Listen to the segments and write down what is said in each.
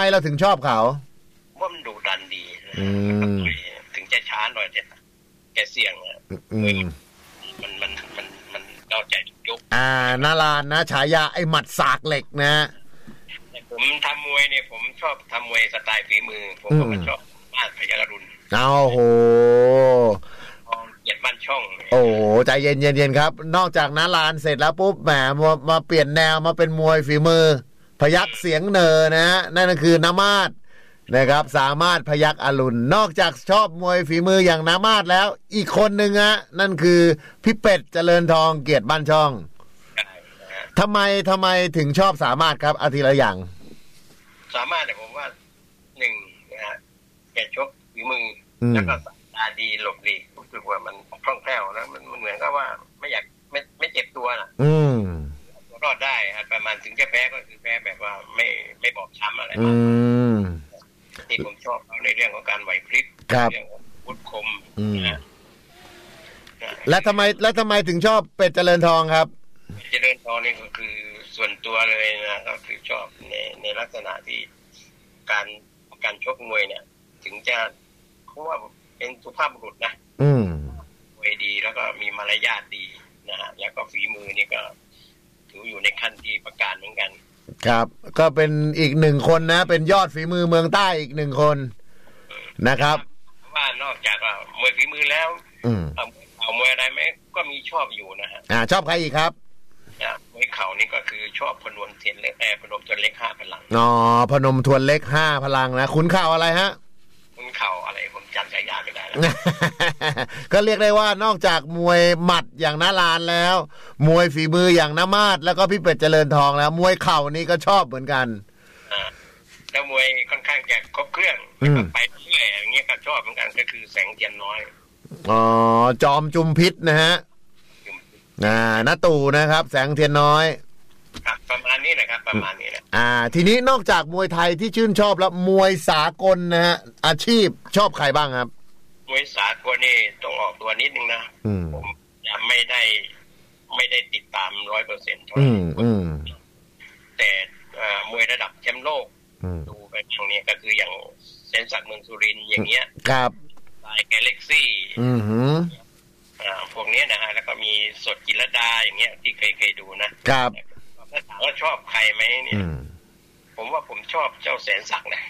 เราถึงชอบเขาว่ามันดุดันดีถึงจะช้าหน่อยแต่แกเสี่ยงมันเราใจยุกนาลานนะฉายาไอ้หมัดสากเหล็กนะผมทำมวยเนี่ยผมชอบทำมวยสไตล์ฝีมือผมก็ชอบบ้านพยัคฆ์อรุณโหเกียรติบ้านช่องโอ้โหใจเย็นๆครับนอกจากนาลานเสร็จแล้วปุ๊บแหมมาเปลี่ยนแนวมาเป็นมวยฝีมือพยัคฆ์เสียงเนอนะนั่นก็คือนามาศนะครับสามารถพยัคฆ์อรุณนอกจากชอบมวยฝีมืออย่างนามาศแล้วอีกคนหนึ่งนั่นคือพี่เป็ดเจริญทองเกียรติบ้านช่องทำไมถึงชอบสามารถครับอาทิละอย่างสามารถเนี่ยผมว่าหนึ่งนะฮะแกชกฝีมือแล้วก็ตาดีหลบหลีกรู้สึกว่ามันคล่องแคล่วแล้วมันเหมือนกับว่าไม่อยากไม่เจ็บตัวน่ะรอดได้ประมาณถึงจะแพ้ก็คือแพ้แบบว่าไม่บอบช้ำอะไรที่ผมชอบเขาในเรื่องของการไหวพริบเรื่องของพุทธคมนะแล้วทำไมถึงชอบเป็ดเจริญทองครับเจริญทองนี่ก็คือส่วนตัวเลยนะก็คือชอบในลักษณะที่การชกมวยเนี่ยถึงจะเพราะว่าเป็นสุภาพบุรุษนะมวยดีแล้วก็มีมารยาทดีนะฮะแล้วก็ฝีมือนี่ก็ถืออยู่ในขั้นที่ประการเหมือนกันครับก็เป็นอีกหนึ่งคนนะเป็นยอดฝีมือเมืองใต้อีกหนึ่งคนนะครับว่านอกจากมวยฝีมือแล้วเอามวยอะไรไหมก็มีชอบอยู่นะฮะชอบใครอีกครับมวยเข่านี่ก็คือชอบพนมเทียนเล็กพนมทวนเล็ก5พลังพนมทวนเล็ก5พลังนะขุนเข่าอะไรฮะขุนเข่าอะไรผมจำฉายาไม่ได้แล้วก็เรียกได้ว่านอกจากมวยหมัดอย่างนาลานแล้วมวยฝีมืออย่างนามาศแล้วก็พี่เป็ดเจริญทองแล้วมวยเข่านี่ก็ชอบเหมือนกันแล้วมวยค่อนข้างจะครบเครื่องไปเรื่อยอย่างเงี้ยก็ชอบเหมือนกันก็คือแสงเทียนน้อยจอมจุมพิษนะฮะณตู่นะครับแสงเทียนน้อยประมาณนี้นะครับประมาณนี้แหละทีนี้นอกจากมวยไทยที่ชื่นชอบแล้วมวยสากลนะฮะอาชีพชอบใครบ้างครับมวยสากลนี่ต้องออกตัวนิดนึงนะผมจะไม่ได้ติดตาม 100% เท่าไหร่แต่มวยระดับแชมป์โลกดูไปอย่างนี้ก็คืออย่างเซนศักดิ์เมืองสุรินทร์อย่างเงี้ยครับสายแกเล็กซี่พวกนี้นะฮะแล้วก็มีสดกิรดาอย่างเงี้ยที่เคยดูนะครับถ้าถามว่าชอบใครไหมเนี่ยผมว่าผมชอบเจ้าแสนศักดิ์นะ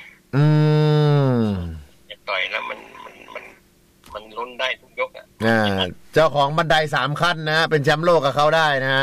ต่อยแล้วมันลุ้นได้ทุกยกเจ้าของบันได3ขั้นนะเป็นแชมป์โลกกับเขาได้นะฮะ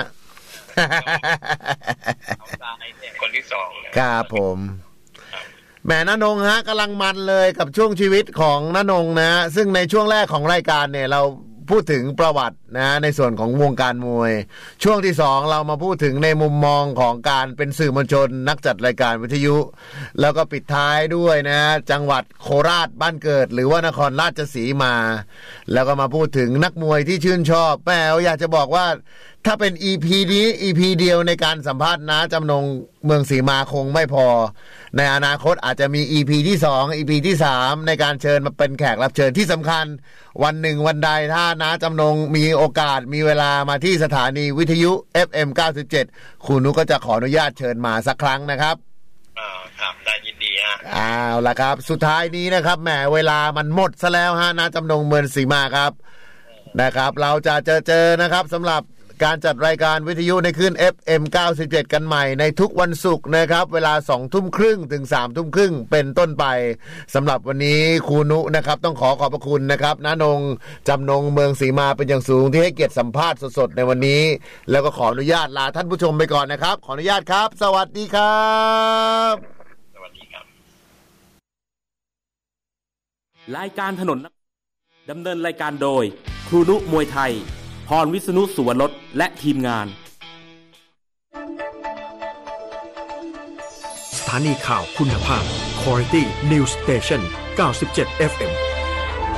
คนที่2 นะครับผมแหมณนงฮะกำลังมันเลยกับช่วงชีวิตของณนงนะซึ่งในช่วงแรกของรายการเนี่ยเราพูดถึงประวัตินะในส่วนของวงการมวยช่วงที่2เรามาพูดถึงในมุมมองของการเป็นสื่อมวลชนนักจัดรายการวิทยุแล้วก็ปิดท้ายด้วยนะจังหวัดโคราชบ้านเกิดหรือว่านครราชสีมาแล้วก็มาพูดถึงนักมวยที่ชื่นชอบแม่อยากจะบอกว่าถ้าเป็น EP นี้ EP เดียวในการสัมภาษณ์นะจำนงเมืองศรีมาคงไม่พอในอนาคตอาจจะมี EP ที่2 EP ที่3ในการเชิญมาเป็นแขกรับเชิญที่สำคัญวันหนึ่งวันใดถ้านะจำนงมีโอกาสมีเวลามาที่สถานีวิทยุ FM 97คุณนุก็จะขออนุญาตเชิญมาสักครั้งนะครับครับได้ยินดีฮะเอาล่ะครับสุดท้ายนี้นะครับแหมเวลามันหมดซะแล้วฮะนะจำนงเมืองศรีมาครับนะครับเราจะเจอนะครับสำหรับการจัดรายการวิทยุในคลื่น FM 97กันใหม่ในทุกวันศุกร์นะครับเวลา 20:30 ถึง 3:30 เป็นต้นไปสำหรับวันนี้ครูนุนะครับต้องขอบพระคุณนะครับณนงจำนงเมืองศรีมาเป็นอย่างสูงที่ให้เกียรติสัมภาษณ์สดๆในวันนี้แล้วก็ขออนุญาตลาท่านผู้ชมไปก่อนนะครับขออนุญาตครับสวัสดีครับสวัสดีครับรายการถนนดำเนินรายการโดยครูนุมวยไทยพรวิษณุสุวรรณและทีมงานสถานีข่าวคุณภาพ Quality News Station 97 FM